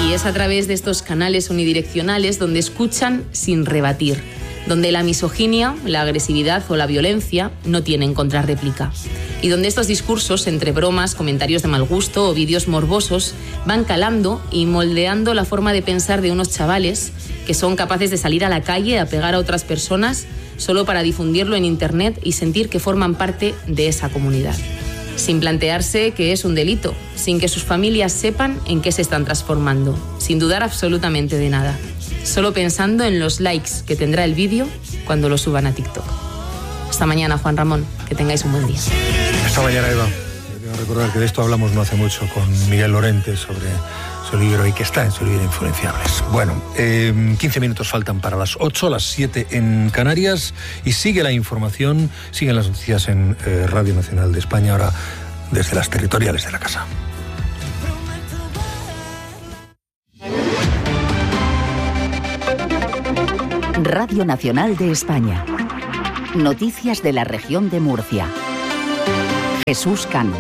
Y es a través de estos canales unidireccionales donde escuchan sin rebatir, donde la misoginia, la agresividad o la violencia no tienen contrarréplica. Y donde estos discursos, entre bromas, comentarios de mal gusto o vídeos morbosos, van calando y moldeando la forma de pensar de unos chavales que son capaces de salir a la calle a pegar a otras personas solo para difundirlo en Internet y sentir que forman parte de esa comunidad, sin plantearse que es un delito, sin que sus familias sepan en qué se están transformando, sin dudar absolutamente de nada, solo pensando en los likes que tendrá el vídeo cuando lo suban a TikTok. Hasta mañana, Juan Ramón, que tengáis un buen día. Hasta mañana, Eva. Quiero recordar que de esto hablamos no hace mucho con Miguel Lorente sobre su libro y que está en su libro Influenciables. Bueno, 15 minutos faltan para las 8, las 7 en Canarias y sigue la información, siguen las noticias en Radio Nacional de España, ahora desde las territoriales de la casa. Radio Nacional de España. Noticias de la región de Murcia. Jesús Cano.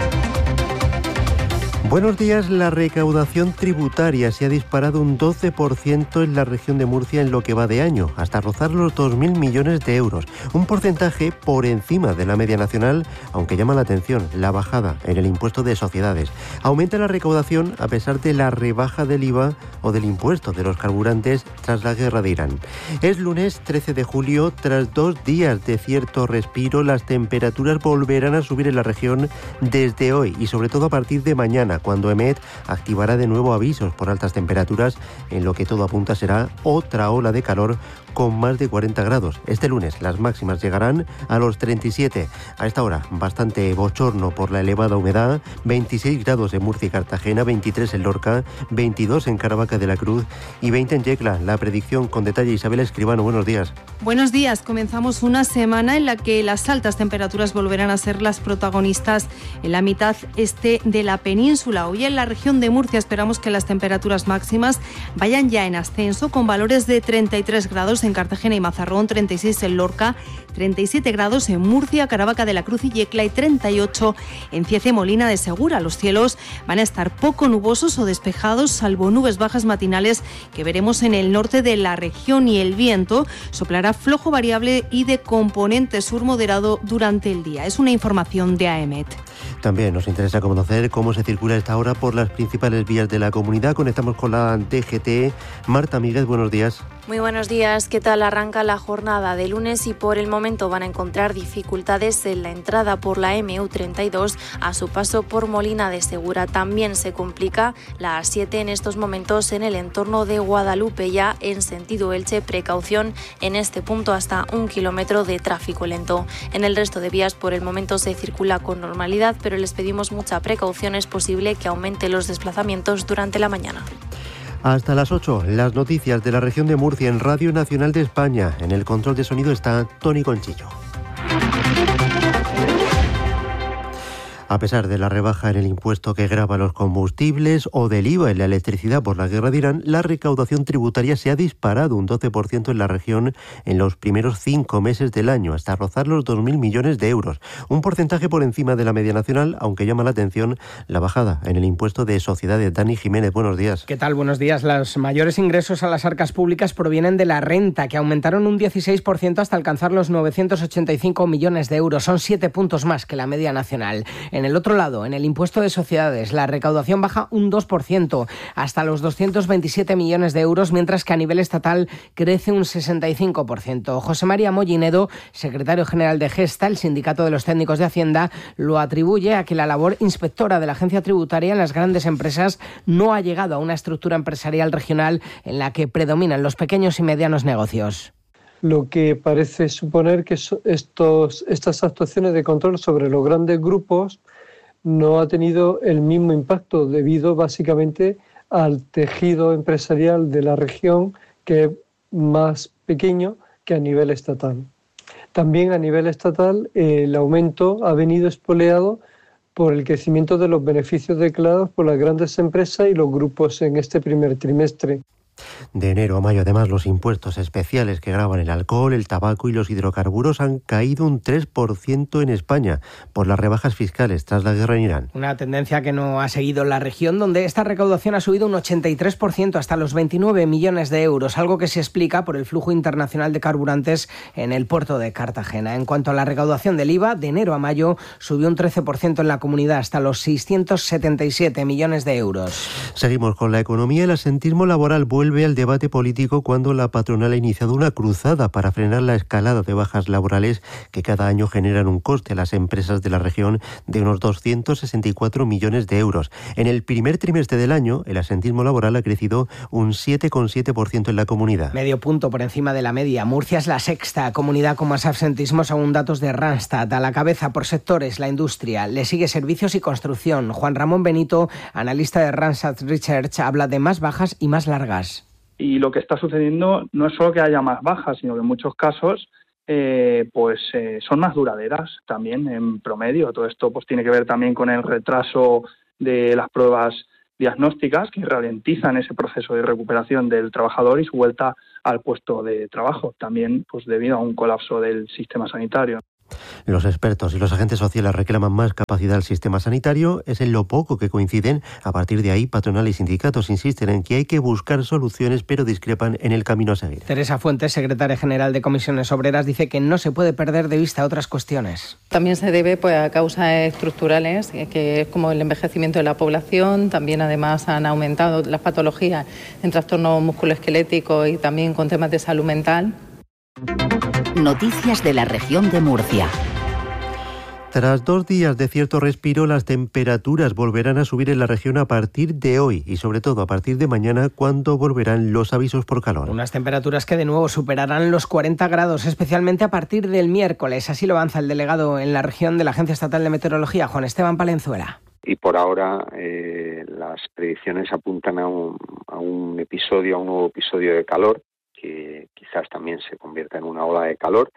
Buenos días. La recaudación tributaria se ha disparado un 12% en la región de Murcia en lo que va de año, hasta rozar los 2.000 millones de euros. Un porcentaje por encima de la media nacional, aunque llama la atención la bajada en el impuesto de sociedades. Aumenta la recaudación a pesar de la rebaja del IVA o del impuesto de los carburantes tras la guerra de Irán. Es lunes 13 de julio. Tras 2 días de cierto respiro, las temperaturas volverán a subir en la región desde hoy y sobre todo a partir de mañana, cuando EMET activará de nuevo avisos por altas temperaturas, en lo que todo apunta será otra ola de calor con más de 40 grados. Este lunes las máximas llegarán a los 37. A esta hora, bastante bochorno por la elevada humedad. 26 grados en Murcia y Cartagena, 23 en Lorca, 22 en Caravaca de la Cruz y 20 en Yecla. La predicción con detalle, Isabel Escribano, buenos días. Buenos días. Comenzamos una semana en la que las altas temperaturas volverán a ser las protagonistas en la mitad este de la península. Hoy en la región de Murcia esperamos que las temperaturas máximas vayan ya en ascenso, con valores de 33 grados en Cartagena y Mazarrón, 36 en Lorca, 37 grados en Murcia, Caravaca de la Cruz y Yecla y 38 en Cieza y Molina de Segura. Los cielos van a estar poco nubosos o despejados, salvo nubes bajas matinales que veremos en el norte de la región, y el viento soplará flojo variable y de componente sur moderado durante el día. Es una información de AEMET. También nos interesa conocer cómo se circula a esta hora por las principales vías de la comunidad. Conectamos con la DGT. Marta Míguez, buenos días. Muy buenos días. ¿Qué tal arranca la jornada de lunes? Y por el momento van a encontrar dificultades en la entrada por la MU32 a su paso por Molina de Segura. También se complica la A7 en estos momentos en el entorno de Guadalupe, ya en sentido Elche. Precaución en este punto, hasta 1 kilómetro de tráfico lento. En el resto de vías por el momento se circula con normalidad, pero les pedimos mucha precaución. Es posible que aumente los desplazamientos durante la mañana. Hasta las 8, las noticias de la región de Murcia en Radio Nacional de España. En el control de sonido está Tony Conchillo. A pesar de la rebaja en el impuesto que grava los combustibles o del IVA en la electricidad por la guerra de Irán, la recaudación tributaria se ha disparado un 12% en la región en los primeros 5 meses del año, hasta rozar los 2.000 millones de euros. Un porcentaje por encima de la media nacional, aunque llama la atención la bajada en el impuesto de sociedades. Dani Jiménez, buenos días. ¿Qué tal? Buenos días. Los mayores ingresos a las arcas públicas provienen de la renta, que aumentaron un 16% hasta alcanzar los 985 millones de euros. Son 7 puntos más que la media nacional. En el otro lado, en el impuesto de sociedades, la recaudación baja un 2%, hasta los 227 millones de euros, mientras que a nivel estatal crece un 65%. José María Mollinedo, secretario general de Gesta, el sindicato de los técnicos de Hacienda, lo atribuye a que la labor inspectora de la agencia tributaria en las grandes empresas no ha llegado a una estructura empresarial regional en la que predominan los pequeños y medianos negocios. Lo que parece suponer que estas actuaciones de control sobre los grandes grupos no ha tenido el mismo impacto, debido básicamente al tejido empresarial de la región, que es más pequeño que a nivel estatal. También a nivel estatal el aumento ha venido espoleado por el crecimiento de los beneficios declarados por las grandes empresas y los grupos en este primer trimestre. De enero a mayo, además, los impuestos especiales que gravan el alcohol, el tabaco y los hidrocarburos han caído un 3% en España por las rebajas fiscales tras la guerra en Irán. Una tendencia que no ha seguido la región, donde esta recaudación ha subido un 83% hasta los 29 millones de euros, algo que se explica por el flujo internacional de carburantes en el puerto de Cartagena. En cuanto a la recaudación del IVA, de enero a mayo subió un 13% en la comunidad hasta los 677 millones de euros. Seguimos con la economía. El absentismo laboral vuelve al debate político cuando la patronal ha iniciado una cruzada para frenar la escalada de bajas laborales que cada año generan un coste a las empresas de la región de unos 264 millones de euros. En el primer trimestre del año, el absentismo laboral ha crecido un 7,7% en la comunidad. Medio punto por encima de la media. Murcia es la sexta comunidad con más absentismo según datos de Randstad. A la cabeza por sectores, la industria. Le sigue servicios y construcción. Juan Ramón Benito, analista de Randstad Research, habla de más bajas y más largas. Y lo que está sucediendo no es solo que haya más bajas, sino que en muchos casos son más duraderas también en promedio. Todo esto pues tiene que ver también con el retraso de las pruebas diagnósticas que ralentizan ese proceso de recuperación del trabajador y su vuelta al puesto de trabajo, también pues debido a un colapso del sistema sanitario. Los expertos y los agentes sociales reclaman más capacidad al sistema sanitario. Es en lo poco que coinciden. A partir de ahí, patronal y sindicatos insisten en que hay que buscar soluciones, pero discrepan en el camino a seguir. Teresa Fuentes, secretaria general de Comisiones Obreras, dice que no se puede perder de vista otras cuestiones. También se debe a causas estructurales, que es como el envejecimiento de la población. También, además, han aumentado las patologías en trastornos musculoesqueléticos y también con temas de salud mental. Noticias de la región de Murcia. Tras 2 días de cierto respiro, las temperaturas volverán a subir en la región a partir de hoy y sobre todo a partir de mañana, cuando volverán los avisos por calor. Unas temperaturas que de nuevo superarán los 40 grados, especialmente a partir del miércoles. Así lo avanza el delegado en la región de la Agencia Estatal de Meteorología, Juan Esteban Palenzuela. Y por ahora las predicciones apuntan a un nuevo episodio de calor, que quizás también se convierta en una ola de calor,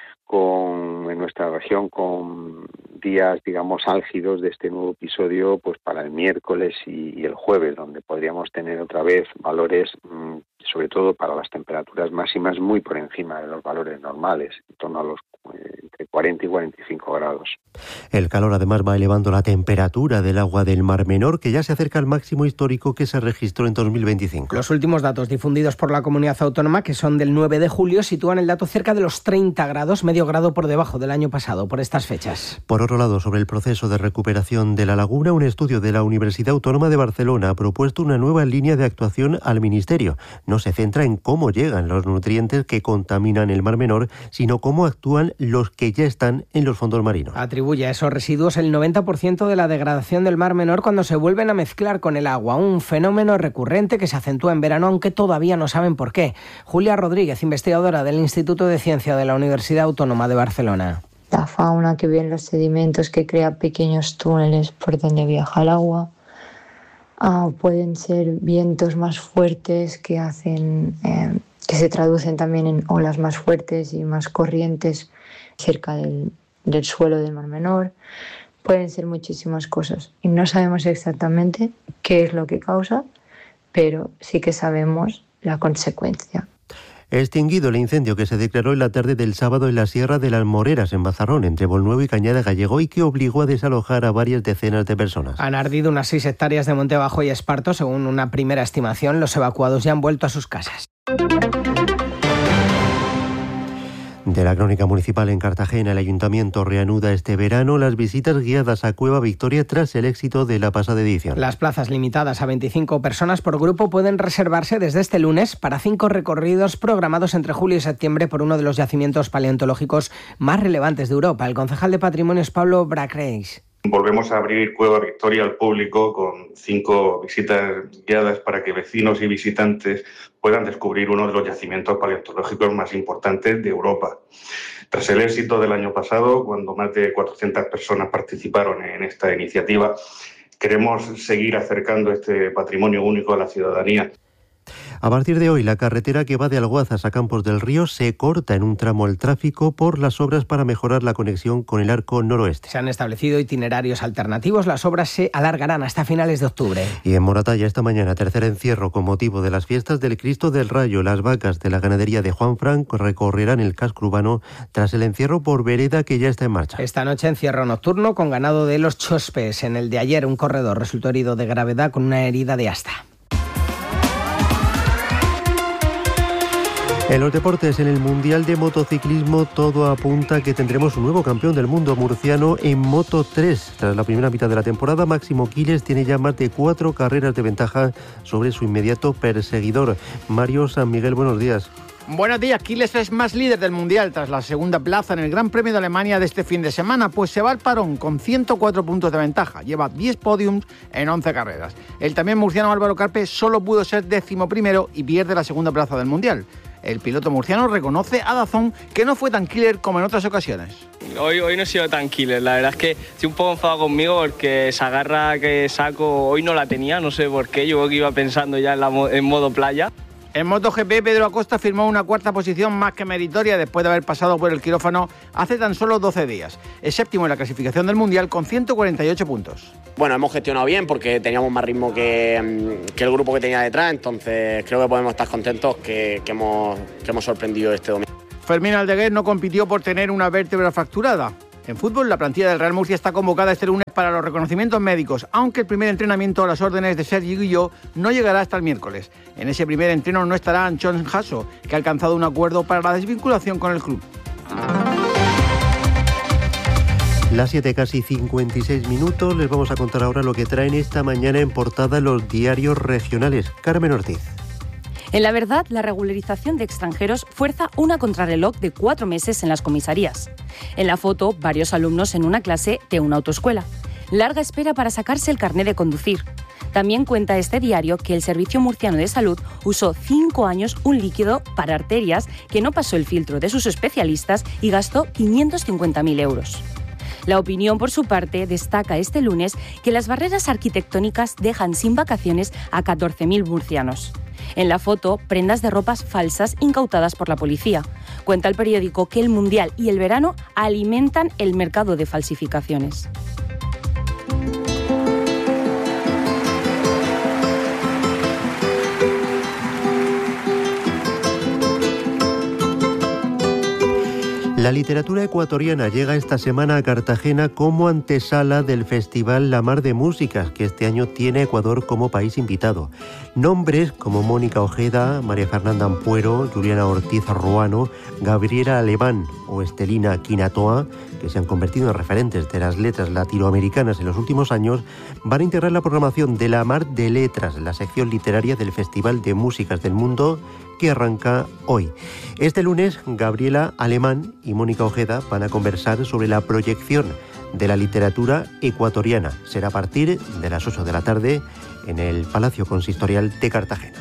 en nuestra región con días, digamos, álgidos de este nuevo episodio pues para el miércoles y el jueves, donde podríamos tener otra vez valores, sobre todo para las temperaturas máximas, muy por encima de los valores normales, en torno a los entre 40 y 45 grados. El calor además va elevando la temperatura del agua del Mar Menor, que ya se acerca al máximo histórico que se registró en 2025. Los últimos datos difundidos por la comunidad autónoma, que son del 9 de julio, sitúan el dato cerca de los 30 grados, medio grado por debajo del año pasado, por estas fechas. Por otro lado, sobre el proceso de recuperación de la laguna, un estudio de la Universidad Autónoma de Barcelona ha propuesto una nueva línea de actuación al Ministerio. No se centra en cómo llegan los nutrientes que contaminan el Mar Menor, sino cómo actúan los que ya están en los fondos marinos. Atribuye a esos residuos el 90% de la degradación del Mar Menor cuando se vuelven a mezclar con el agua, un fenómeno recurrente que se acentúa en verano, aunque todavía no saben por qué. Julia Rodríguez, investigadora del Instituto de Ciencia de la Universidad Autónoma de Barcelona. La fauna que vive en los sedimentos, que crea pequeños túneles por donde viaja el agua. Pueden ser vientos más fuertes que hacen que se traducen también en olas más fuertes y más corrientes cerca del suelo del Mar Menor. Pueden ser muchísimas cosas y no sabemos exactamente qué es lo que causa, pero sí que sabemos la consecuencia. Extinguido el incendio que se declaró en la tarde del sábado en la Sierra de las Moreras, en Mazarrón, entre Bolnuevo y Cañada Gallego, y que obligó a desalojar a varias decenas de personas. Han ardido unas 6 hectáreas de monte bajo y esparto. Según una primera estimación, los evacuados ya han vuelto a sus casas. De la crónica municipal en Cartagena, el ayuntamiento reanuda este verano las visitas guiadas a Cueva Victoria tras el éxito de la pasada edición. Las plazas limitadas a 25 personas por grupo pueden reservarse desde este lunes para 5 recorridos programados entre julio y septiembre por uno de los yacimientos paleontológicos más relevantes de Europa. El concejal de Patrimonio es Pablo Bracreis. Volvemos a abrir Cueva Victoria al público con 5 visitas guiadas para que vecinos y visitantes puedan descubrir uno de los yacimientos paleontológicos más importantes de Europa. Tras el éxito del año pasado, cuando más de 400 personas participaron en esta iniciativa, queremos seguir acercando este patrimonio único a la ciudadanía. A partir de hoy, la carretera que va de Alguazas a Campos del Río se corta en un tramo al tráfico por las obras para mejorar la conexión con el arco noroeste. Se han establecido itinerarios alternativos. Las obras se alargarán hasta finales de octubre. Y en Moratalla esta mañana, tercer encierro con motivo de las fiestas del Cristo del Rayo. Las vacas de la ganadería de Juan Frank recorrerán el casco urbano tras el encierro por vereda que ya está en marcha. Esta noche encierro nocturno con ganado de Los Chospes. En el de ayer, un corredor resultó herido de gravedad con una herida de asta. En los deportes, en el Mundial de Motociclismo, todo apunta a que tendremos un nuevo campeón del mundo murciano en Moto 3. Tras la primera mitad de la temporada, Máximo Quiles tiene ya más de 4 carreras de ventaja sobre su inmediato perseguidor. Mario San Miguel, buenos días. Buenos días. Quiles es más líder del Mundial tras la segunda plaza en el Gran Premio de Alemania de este fin de semana, pues se va al parón con 104 puntos de ventaja. Lleva 10 podiums en 11 carreras. El también murciano Álvaro Carpe solo pudo ser 11º y pierde la segunda plaza del Mundial. El piloto murciano reconoce a Dazón que no fue tan killer como en otras ocasiones. Hoy no he sido tan killer, la verdad es que estoy un poco enfadado conmigo porque esa garra que saco hoy no la tenía, no sé por qué, yo creo que iba pensando ya en modo playa. En MotoGP, Pedro Acosta firmó una cuarta posición más que meritoria después de haber pasado por el quirófano hace tan solo 12 días. Es séptimo en la clasificación del Mundial con 148 puntos. Bueno, hemos gestionado bien porque teníamos más ritmo que el grupo que tenía detrás, entonces creo que podemos estar contentos que hemos sorprendido este domingo. Fermín Aldeguer no compitió por tener una vértebra fracturada. En fútbol, la plantilla del Real Murcia está convocada este lunes para los reconocimientos médicos, aunque el primer entrenamiento a las órdenes de Sergi Guilló no llegará hasta el miércoles. En ese primer entreno no estará Anchón Jasso, que ha alcanzado un acuerdo para la desvinculación con el club. Las 7, casi 56 minutos, les vamos a contar ahora lo que traen esta mañana en portada los diarios regionales. Carmen Ortiz. En La Verdad, la regularización de extranjeros fuerza una contrarreloj de 4 meses en las comisarías. En la foto, varios alumnos en una clase de una autoescuela. Larga espera para sacarse el carné de conducir. También cuenta este diario que el Servicio Murciano de Salud usó 5 años un líquido para arterias que no pasó el filtro de sus especialistas y gastó 550.000 euros. La Opinión, por su parte, destaca este lunes que las barreras arquitectónicas dejan sin vacaciones a 14.000 murcianos. En la foto, prendas de ropas falsas incautadas por la policía. Cuenta el periódico que el Mundial y el verano alimentan el mercado de falsificaciones. La literatura ecuatoriana llega esta semana a Cartagena como antesala del Festival La Mar de Música, que este año tiene Ecuador como país invitado. Nombres como Mónica Ojeda, María Fernanda Ampuero, Juliana Ortiz Ruano, Gabriela Alemán o Estelina Quinatoa, que se han convertido en referentes de las letras latinoamericanas en los últimos años, van a integrar la programación de La Mar de Letras, la sección literaria del Festival de Músicas del Mundo, que arranca hoy. Este lunes, Gabriela Alemán y Mónica Ojeda van a conversar sobre la proyección de la literatura ecuatoriana. Será a partir de las 8 de la tarde en el Palacio Consistorial de Cartagena.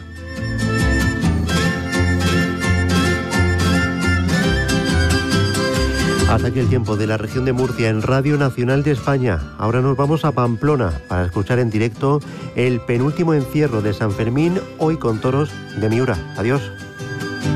Hasta aquí el tiempo de la región de Murcia en Radio Nacional de España. Ahora nos vamos a Pamplona para escuchar en directo el penúltimo encierro de San Fermín, hoy con toros de Miura. Adiós.